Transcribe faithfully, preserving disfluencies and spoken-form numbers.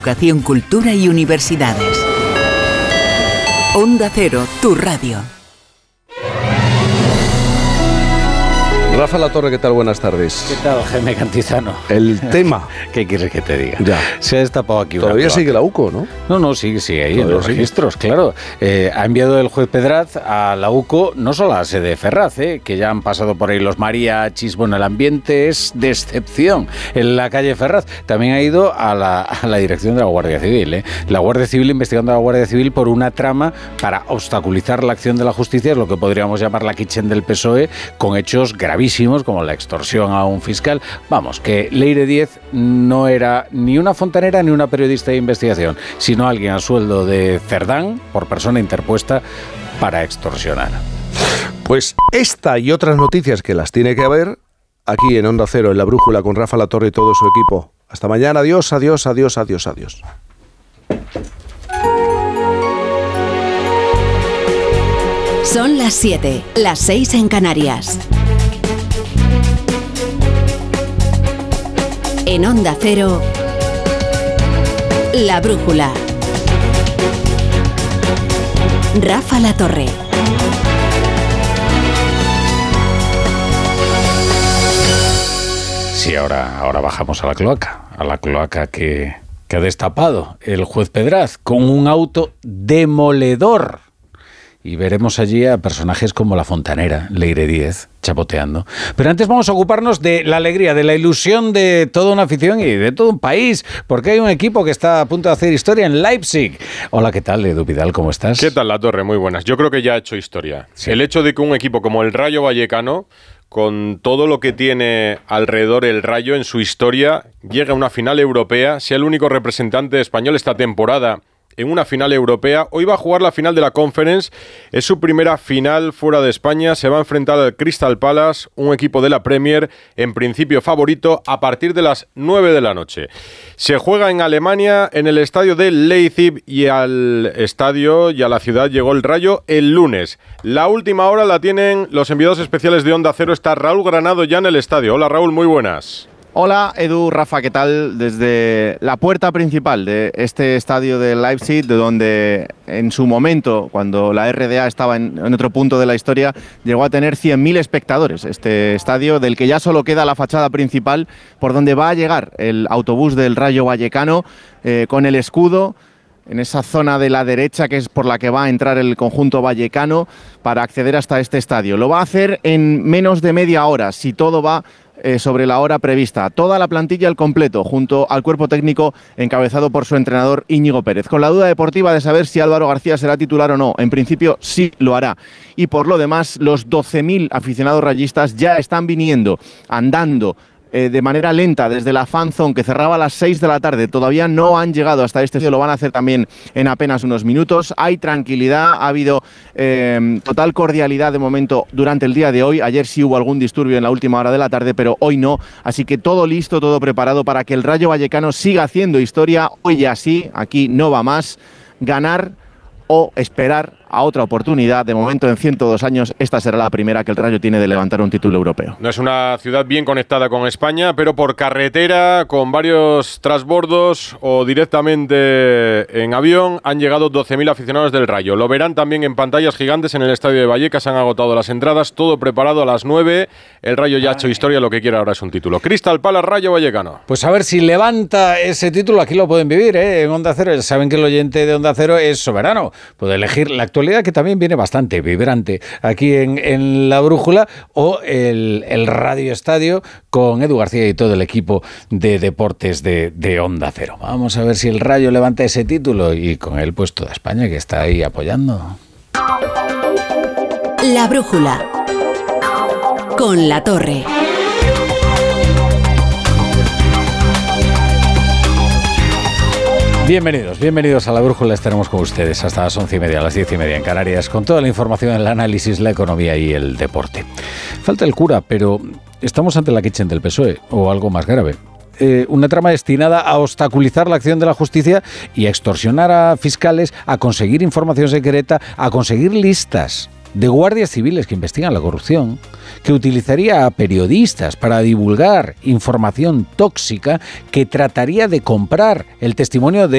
Educación, cultura y universidades. Onda Cero, tu radio. Rafa Latorre, ¿qué tal? Buenas tardes. ¿Qué tal, Jaime Cantizano? El tema. ¿Qué quieres que te diga? Ya. Se ha destapado aquí una Todavía cloaca. sigue la U C O, ¿no? No, no, sigue, sigue ahí Todavía en los sigue. registros, claro. Eh, ha enviado el juez Pedraz a la U C O, no solo a la sede de Ferraz, eh, que ya han pasado por ahí los mariachis. Bueno, el ambiente es de excepción en la calle Ferraz. También ha ido a la, a la dirección de la Guardia Civil. Eh. La Guardia Civil investigando a la Guardia Civil por una trama para obstaculizar la acción de la justicia, es lo que podríamos llamar la kitchen del P S O E, con hechos gravísimos como la extorsión a un fiscal. Vamos, que Leire Díez no era ni una fontanera ni una periodista de investigación, sino alguien a sueldo de Cerdán por persona interpuesta para extorsionar. Pues esta y otras noticias que las tiene que haber aquí en Onda Cero, en La Brújula, con Rafa Latorre y todo su equipo. Hasta mañana. Adiós, adiós, adiós, adiós, adiós. Son las siete, las seis en Canarias. En Onda Cero, La Brújula. Rafa Latorre. Sí, ahora, ahora bajamos a la cloaca, a la cloaca que, que ha destapado el juez Pedraz con un auto demoledor. Y veremos allí a personajes como la fontanera, Leire Díez, chapoteando. Pero antes vamos a ocuparnos de la alegría, de la ilusión de toda una afición y de todo un país, porque hay un equipo que está a punto de hacer historia en Leipzig. Hola, ¿qué tal, Edu Vidal? ¿Cómo estás? ¿Qué tal, Latorre? Muy buenas. Yo creo que ya ha hecho historia. Sí. El hecho de que un equipo como el Rayo Vallecano, con todo lo que tiene alrededor el Rayo en su historia, llegue a una final europea, sea el único representante español esta temporada en una final europea. Hoy va a jugar la final de la Conference, es su primera final fuera de España, se va a enfrentar al Crystal Palace, un equipo de la Premier, en principio favorito, a partir de las nueve de la noche. Se juega en Alemania, en el estadio de Leipzig, y al estadio y a la ciudad llegó el Rayo el lunes. La última hora la tienen los enviados especiales de Onda Cero, está Raúl Granado ya en el estadio. Hola Raúl, muy buenas. Hola Edu, Rafa, ¿qué tal? Desde la puerta principal de este estadio de Leipzig, de donde en su momento, cuando la R D A estaba en, en otro punto de la historia, llegó a tener cien mil espectadores. Este estadio, del que ya solo queda la fachada principal, por donde va a llegar el autobús del Rayo Vallecano, eh, con el escudo en esa zona de la derecha, que es por la que va a entrar el conjunto vallecano para acceder hasta este estadio. Lo va a hacer en menos de media hora, si todo va Eh, sobre la hora prevista. Toda la plantilla al completo, junto al cuerpo técnico encabezado por su entrenador Íñigo Pérez, con la duda deportiva de saber si Álvaro García será titular o no. En principio sí lo hará. Y por lo demás, los doce mil aficionados rayistas ya están viniendo, andando Eh, de manera lenta desde la fan zone, que cerraba a las seis de la tarde. Todavía no han llegado hasta este sitio, lo van a hacer también en apenas unos minutos. Hay tranquilidad, ha habido eh, total cordialidad de momento durante el día de hoy. Ayer sí hubo algún disturbio en la última hora de la tarde, pero hoy no. Así que todo listo, todo preparado para que el Rayo Vallecano siga haciendo historia. Hoy ya sí, aquí no va más. Ganar o esperar a otra oportunidad. De momento, en ciento dos años, esta será la primera que el Rayo tiene de levantar un título europeo. No es una ciudad bien conectada con España, pero por carretera, con varios transbordos o directamente en avión, han llegado doce mil aficionados del Rayo. Lo verán también en pantallas gigantes en el estadio de Vallecas. Han agotado las entradas, todo preparado a las nueve. El Rayo ya ha hecho historia, lo que quiere ahora es un título. Crystal Palace, Rayo Vallecano. Pues a ver si levanta ese título. Aquí lo pueden vivir, ¿eh? En Onda Cero. Saben que el oyente de Onda Cero es soberano. Puede elegir la actualidad, que también viene bastante vibrante aquí en, en La Brújula, o el, el Radio Estadio con Edu García y todo el equipo de deportes de, de Onda Cero. Vamos a ver si el Rayo levanta ese título y con él pues toda España, que está ahí apoyando. La Brújula con Latorre. Bienvenidos, bienvenidos a La Brújula. Estaremos con ustedes hasta las once y media, a las diez y media en Canarias, con toda la información, el análisis, la economía y el deporte. Falta el cura, pero estamos ante la kitchen del P S O E, o algo más grave. Eh, una trama destinada a obstaculizar la acción de la justicia y a extorsionar a fiscales, a conseguir información secreta, a conseguir listas de guardias civiles que investigan la corrupción, que utilizaría a periodistas para divulgar información tóxica, que trataría de comprar el testimonio de